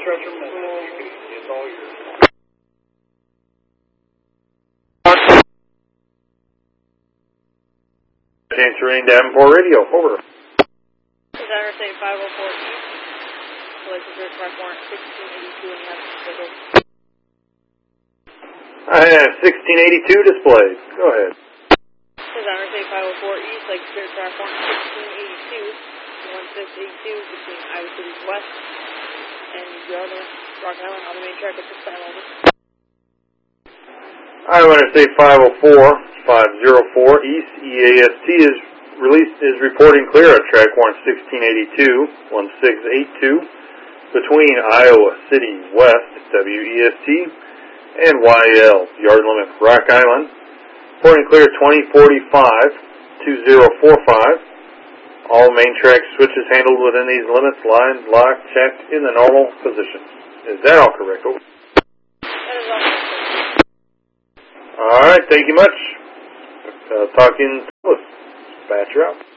stretcher message. It's all yours. James Serene, Davenport Radio, over. Is Interstate 504 East, Collective Search Track Warrant 1682 and have scheduled. I have 1682 displayed. Go ahead. Is Interstate 504 East, Collective Search Track Warrant 1682, 1682 between Iowa City West and Yarden, Rock Island on the main track at this time over. Iowa Interstate 504 East, EAST is reporting clear at track warrant 1682, 1682 between Iowa City West, WEST, and YL, Yard Limit, Rock Island. Reporting clear 2045, 2045. All main track switches handled within these limits, lined, locked, checked in the normal positions. Is that all correct? Over. That is all correct. All right, thank you much. Talking to us. Dispatcher out.